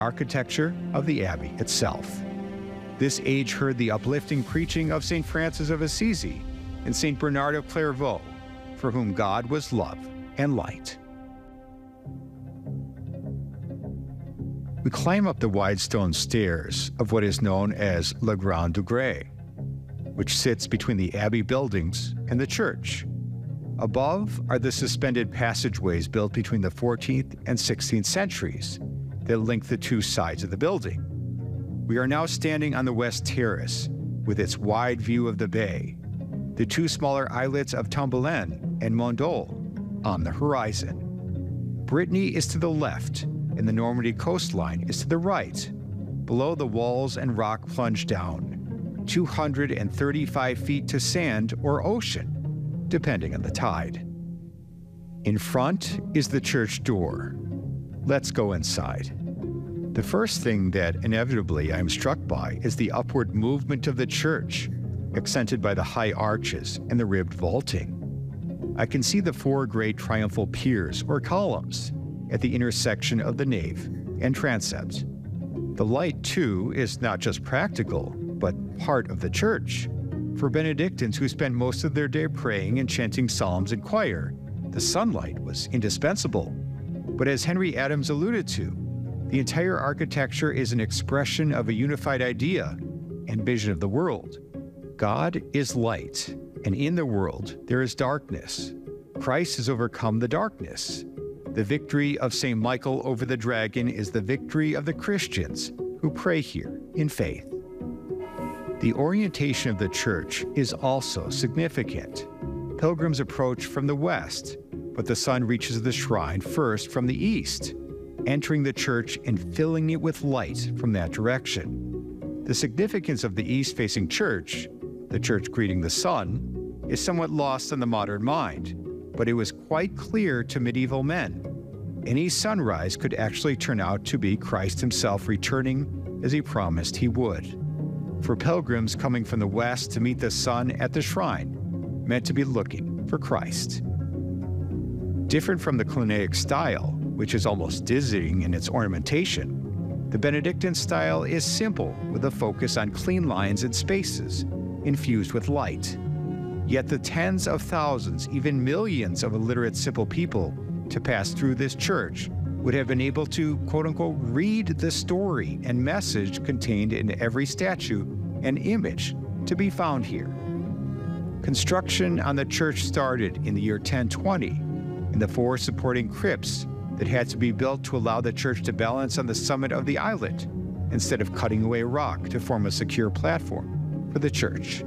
architecture of the abbey itself. This age heard the uplifting preaching of St. Francis of Assisi and St. Bernard of Clairvaux, for whom God was love and light. We climb up the wide stone stairs of what is known as Le Grand Degré, which sits between the abbey buildings and the church. Above are the suspended passageways built between the 14th and 16th centuries that link the two sides of the building. We are now standing on the west terrace with its wide view of the bay, the two smaller islets of Tombelaine and Mont Dol on the horizon. Brittany is to the left, and the Normandy coastline is to the right. Below, the walls and rock plunge down, 235 feet to sand or ocean, depending on the tide. In front is the church door. Let's go inside. The first thing that inevitably I'm struck by is the upward movement of the church, accented by the high arches and the ribbed vaulting. I can see the four great triumphal piers or columns at the intersection of the nave and transept. The light, too, is not just practical, but part of the church. For Benedictines who spent most of their day praying and chanting psalms in choir, the sunlight was indispensable. But as Henry Adams alluded to, the entire architecture is an expression of a unified idea and vision of the world. God is light, and in the world there is darkness. Christ has overcome the darkness. The victory of St. Michael over the dragon is the victory of the Christians who pray here in faith. The orientation of the church is also significant. Pilgrims approach from the west, but the sun reaches the shrine first from the east, entering the church and filling it with light from that direction. The significance of the east-facing church, the church greeting the sun, is somewhat lost on the modern mind, but it was quite clear to medieval men. Any sunrise could actually turn out to be Christ himself returning as he promised he would. For pilgrims coming from the west to meet the sun at the shrine meant to be looking for Christ. Different from the Cluniac style, which is almost dizzying in its ornamentation, the Benedictine style is simple with a focus on clean lines and spaces, infused with light. Yet the tens of thousands, even millions of illiterate simple people to pass through this church would have been able to, quote-unquote, read the story and message contained in every statue and image to be found here. Construction on the church started in the year 1020, and the four supporting crypts that had to be built to allow the church to balance on the summit of the islet instead of cutting away rock to form a secure platform for the church.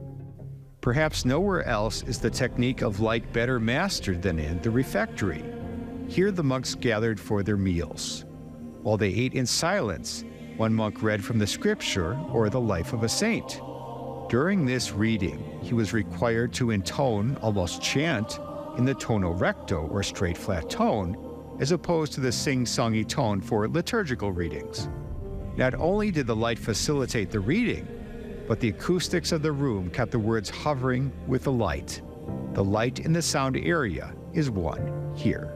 Perhaps nowhere else is the technique of light better mastered than in the refectory. Here the monks gathered for their meals. While they ate in silence, one monk read from the scripture or the life of a saint. During this reading, he was required to intone, almost chant, in the tono recto or straight flat tone, as opposed to the sing-songy tone for liturgical readings. Not only did the light facilitate the reading, but the acoustics of the room kept the words hovering with the light. The light in the sound area is one here.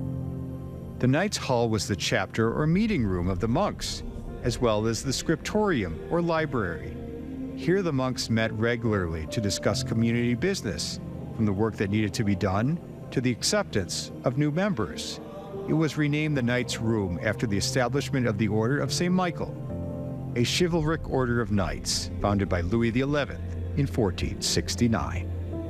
The Knights' Hall was the chapter or meeting room of the monks, as well as the scriptorium or library. Here the monks met regularly to discuss community business, from the work that needed to be done to the acceptance of new members. It was renamed the Knights' Room after the establishment of the Order of St. Michael, a chivalric order of knights founded by Louis XI in 1469.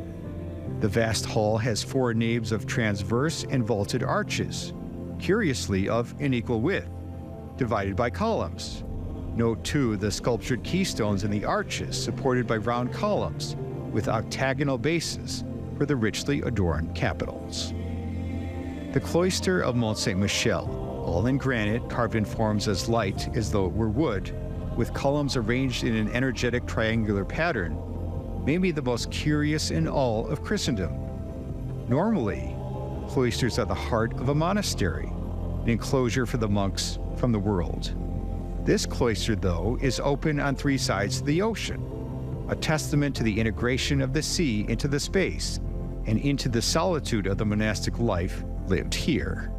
The vast hall has four naves of transverse and vaulted arches, curiously of unequal width, divided by columns. Note too the sculptured keystones in the arches supported by round columns with octagonal bases for the richly adorned capitals. The cloister of Mont Saint-Michel, all in granite carved in forms as light as though it were wood, with columns arranged in an energetic triangular pattern, may be the most curious in all of Christendom. Normally, cloisters are the heart of a monastery, an enclosure for the monks from the world. This cloister, though, is open on three sides to the ocean, a testament to the integration of the sea into the space and into the solitude of the monastic life lived here.